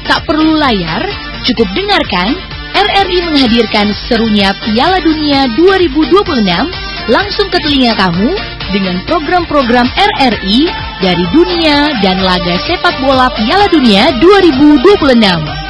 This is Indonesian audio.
Tak perlu layar, cukup dengarkan. RRI menghadirkan serunya Piala Dunia 2026 langsung ke telinga kamu dengan program-program RRI dari dunia dan laga sepak bola Piala Dunia 2026.